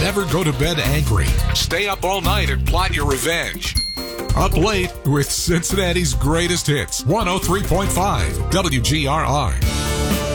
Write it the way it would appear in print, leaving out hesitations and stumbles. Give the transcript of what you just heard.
never go to bed angry. Stay up all night and plot your revenge. Up late with Cincinnati's greatest hits. 103.5 WGRR.